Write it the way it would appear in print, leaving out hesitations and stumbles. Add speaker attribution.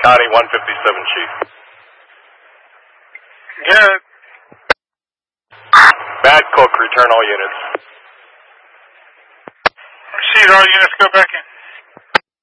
Speaker 1: Connie 157, Chief.
Speaker 2: Good.
Speaker 1: Bad Cook, return all units.
Speaker 2: Proceed, all units go back in.